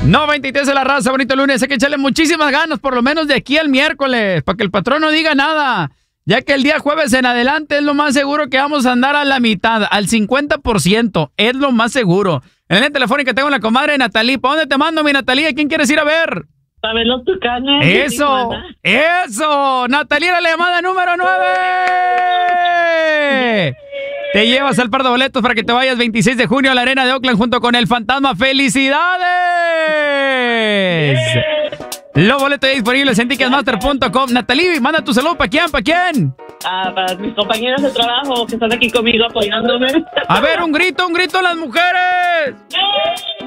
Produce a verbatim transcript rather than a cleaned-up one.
noventa y tres de la raza, bonito lunes. Hay que echarle muchísimas ganas, por lo menos de aquí al miércoles, para que el patrón no diga nada. Ya que el día jueves en adelante es lo más seguro que vamos a andar a la mitad, al cincuenta por ciento. Es lo más seguro. En la línea telefónica tengo la comadre Natalie. ¿Para dónde te mando, mi Natalie? ¿A quién quieres ir a ver? Para ver los tucanes. ¡Eso! ¡Eso! Natalie, la llamada número nueve. Te llevas al par de boletos para que te vayas veintiséis de junio a la Arena de Oakland junto con el Fantasma. ¡Felicidades! Yeah. Los boletos disponibles en ticketmaster punto com. Natalie, manda tu saludo. ¿Para quién? ¿Para quién? Ah, para mis compañeros de trabajo que están aquí conmigo apoyándome. A ver, un grito, un grito a las mujeres.